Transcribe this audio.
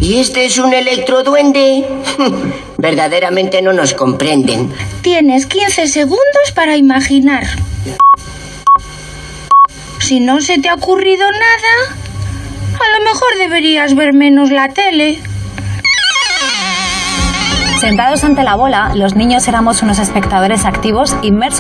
¿Y este es un electroduende? Verdaderamente no nos comprenden. Tienes 15 segundos para imaginar. Si no se te ha ocurrido nada, a lo mejor deberías ver menos la tele. Sentados ante la bola, los niños éramos unos espectadores activos inmersos